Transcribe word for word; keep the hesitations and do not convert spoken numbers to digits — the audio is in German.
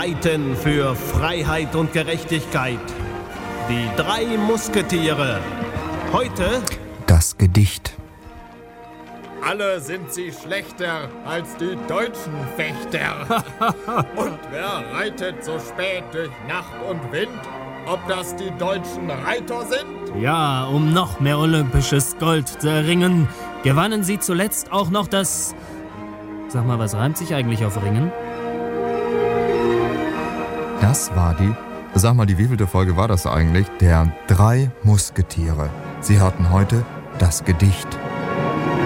reiten für Freiheit und Gerechtigkeit. Die drei Musketiere. Heute das Gedicht. Alle sind sie schlechter als die deutschen Fechter. Und wer reitet so spät durch Nacht und Wind? Ob das die deutschen Reiter sind? Ja, um noch mehr olympisches Gold zu erringen, gewannen sie zuletzt auch noch das... Sag mal, was reimt sich eigentlich auf Ringen? Das war die... Sag mal, die wievielte Folge war das eigentlich? Der drei Musketiere. Sie hörten heute das Gedicht.